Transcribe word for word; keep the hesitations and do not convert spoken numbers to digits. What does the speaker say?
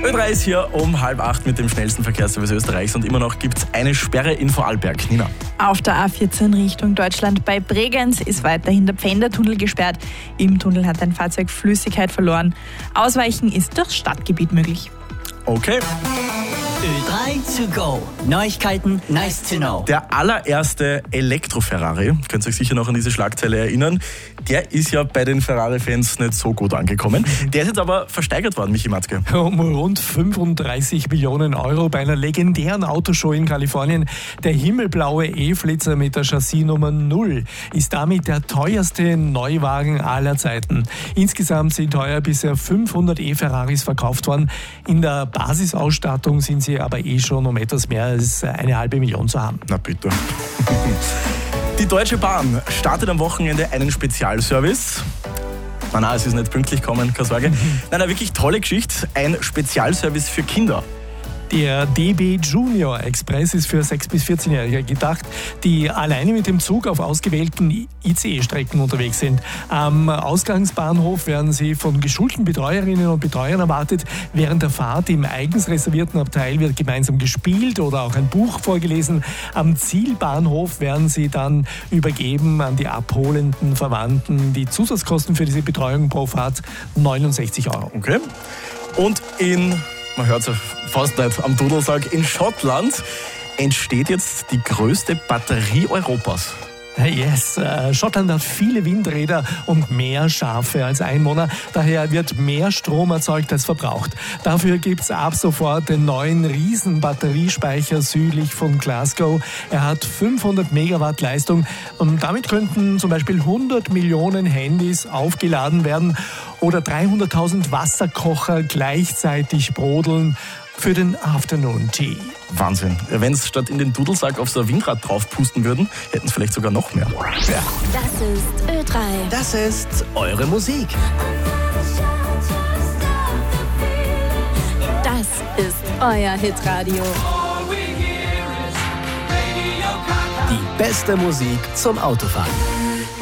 Ö drei ist hier um halb acht mit dem schnellsten Verkehrsservice Österreichs und immer noch gibt es eine Sperre in Vorarlberg. Nina. Auf der A vierzehn Richtung Deutschland bei Bregenz ist weiterhin der Pfändertunnel gesperrt. Im Tunnel hat ein Fahrzeug Flüssigkeit verloren. Ausweichen ist durchs Stadtgebiet möglich. Okay. Ö drei to go. Neuigkeiten, nice to know. Der allererste Elektro-Ferrari, könnt ihr euch sicher noch an diese Schlagzeile erinnern, der ist ja bei den Ferrari-Fans nicht so gut angekommen. Der ist jetzt aber versteigert worden, Michi Matzke. Um rund fünfunddreißig Millionen Euro bei einer legendären Autoshow in Kalifornien. Der himmelblaue E-Flitzer mit der Chassisnummer null ist damit der teuerste Neuwagen aller Zeiten. Insgesamt sind heuer bisher fünfhundert E-Ferraris verkauft worden. In der Basisausstattung sind sie aber eh schon um etwas mehr als eine halbe Million zu haben. Na bitte. Die Deutsche Bahn startet am Wochenende einen Spezialservice. Na, na, es ist nicht pünktlich kommen, keine Sorge. Nein, eine wirklich tolle Geschichte. Ein Spezialservice für Kinder. Der D B Junior Express ist für sechs- bis vierzehnjährige gedacht, die alleine mit dem Zug auf ausgewählten I C E-Strecken unterwegs sind. Am Ausgangsbahnhof werden sie von geschulten Betreuerinnen und Betreuern erwartet. Während der Fahrt im eigens reservierten Abteil wird gemeinsam gespielt oder auch ein Buch vorgelesen. Am Zielbahnhof werden sie dann übergeben an die abholenden Verwandten. Die Zusatzkosten für diese Betreuung pro Fahrt neunundsechzig Euro. Okay. Und in... Man hört es fast nicht am Dudelsack. In Schottland entsteht jetzt die größte Batterie Europas. Yes, äh, Schottland hat viele Windräder und mehr Schafe als Einwohner. Daher wird mehr Strom erzeugt als verbraucht. Dafür gibt es ab sofort den neuen Riesenbatteriespeicher südlich von Glasgow. Er hat fünfhundert Megawatt Leistung und damit könnten zum Beispiel hundert Millionen Handys aufgeladen werden oder dreihunderttausend Wasserkocher gleichzeitig brodeln für den Afternoon Tea. Wahnsinn. Wenn es statt in den Dudelsack auf so ein Windrad drauf pusten würden, hätten es vielleicht sogar noch mehr. Ja. Das ist Ö drei. Das ist eure Musik. Das ist euer Hitradio. Die beste Musik zum Autofahren.